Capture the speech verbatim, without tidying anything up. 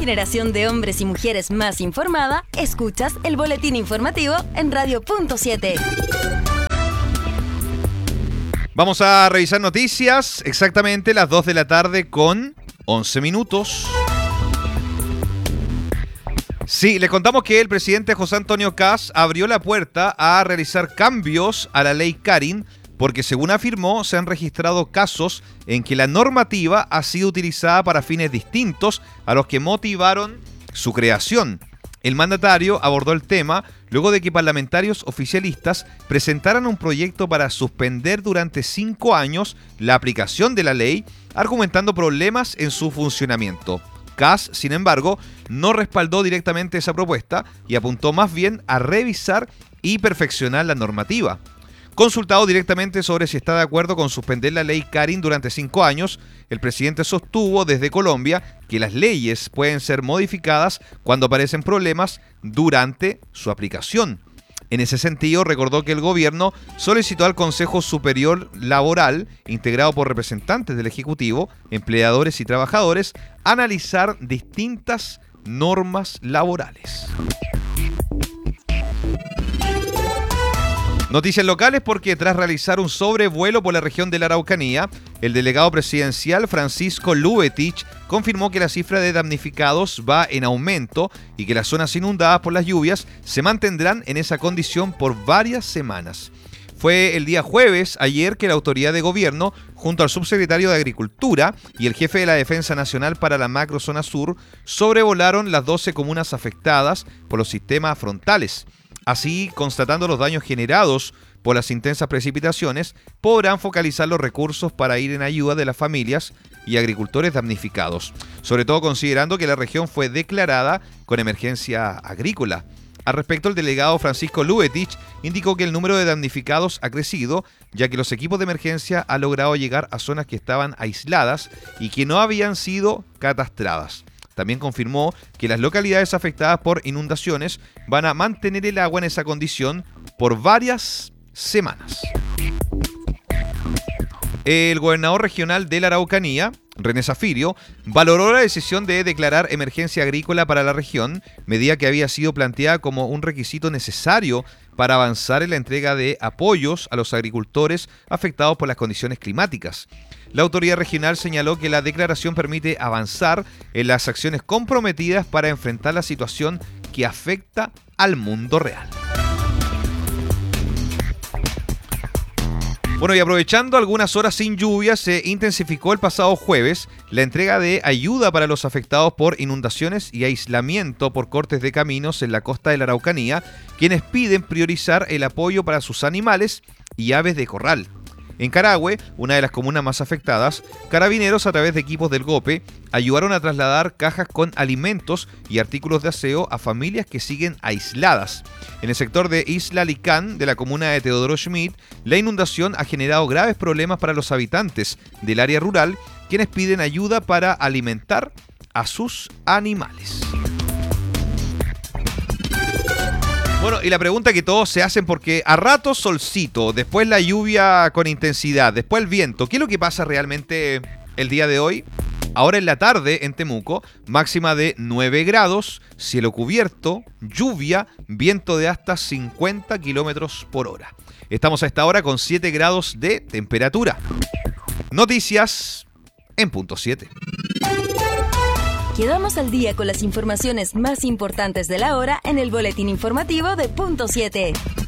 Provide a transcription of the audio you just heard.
generación de hombres y mujeres más informada, escuchas el boletín informativo en Radio Punto siete. Vamos a revisar noticias, exactamente las dos de la tarde con once minutos. Sí, les contamos que el presidente José Antonio Kast abrió la puerta a realizar cambios a la ley Karin, porque según afirmó, se han registrado casos en que la normativa ha sido utilizada para fines distintos a los que motivaron su creación. El mandatario abordó el tema luego de que parlamentarios oficialistas presentaran un proyecto para suspender durante cinco años la aplicación de la ley, argumentando problemas en su funcionamiento. Kast, sin embargo, no respaldó directamente esa propuesta y apuntó más bien a revisar y perfeccionar la normativa. Consultado directamente sobre si está de acuerdo con suspender la ley Karin durante cinco años, el presidente sostuvo desde Colombia que las leyes pueden ser modificadas cuando aparecen problemas durante su aplicación. En ese sentido, recordó que el gobierno solicitó al Consejo Superior Laboral, integrado por representantes del Ejecutivo, empleadores y trabajadores, analizar distintas normas laborales. Noticias locales porque tras realizar un sobrevuelo por la región de la Araucanía, el delegado presidencial Francisco Lubetich confirmó que la cifra de damnificados va en aumento y que las zonas inundadas por las lluvias se mantendrán en esa condición por varias semanas. Fue el día jueves, ayer, que la autoridad de gobierno, junto al subsecretario de Agricultura y el jefe de la Defensa Nacional para la Macrozona Sur, sobrevolaron las doce comunas afectadas por los sistemas frontales. Así, constatando los daños generados por las intensas precipitaciones, podrán focalizar los recursos para ir en ayuda de las familias y agricultores damnificados, sobre todo considerando que la región fue declarada con emergencia agrícola. Al respecto, el delegado Francisco Lubetich indicó que el número de damnificados ha crecido, ya que los equipos de emergencia han logrado llegar a zonas que estaban aisladas y que no habían sido catastradas. También confirmó que las localidades afectadas por inundaciones van a mantener el agua en esa condición por varias semanas. El gobernador regional de la Araucanía, René Zafirio, valoró la decisión de declarar emergencia agrícola para la región, medida que había sido planteada como un requisito necesario para avanzar en la entrega de apoyos a los agricultores afectados por las condiciones climáticas. La autoridad regional señaló que la declaración permite avanzar en las acciones comprometidas para enfrentar la situación que afecta al mundo real. Bueno, y aprovechando algunas horas sin lluvia, se intensificó el pasado jueves la entrega de ayuda para los afectados por inundaciones y aislamiento por cortes de caminos en la costa de la Araucanía, quienes piden priorizar el apoyo para sus animales y aves de corral. En Carahue, una de las comunas más afectadas, carabineros a través de equipos del GOPE ayudaron a trasladar cajas con alimentos y artículos de aseo a familias que siguen aisladas. En el sector de Isla Licán, de la comuna de Teodoro Schmidt, la inundación ha generado graves problemas para los habitantes del área rural, quienes piden ayuda para alimentar a sus animales. Bueno, y la pregunta que todos se hacen, porque a ratos solcito, después la lluvia con intensidad, después el viento, ¿qué es lo que pasa realmente el día de hoy? Ahora en la tarde en Temuco, máxima de nueve grados, cielo cubierto, lluvia, viento de hasta cincuenta kilómetros por hora. Estamos a esta hora con siete grados de temperatura. Noticias en punto siete. Quedamos al día con las informaciones más importantes de la hora en el boletín informativo de punto siete.